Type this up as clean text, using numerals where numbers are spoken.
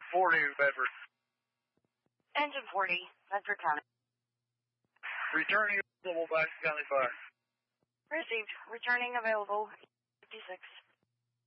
40, Bedford. Engine 40, Bedford County. Returning available back to County Fire. Received. Returning available 56.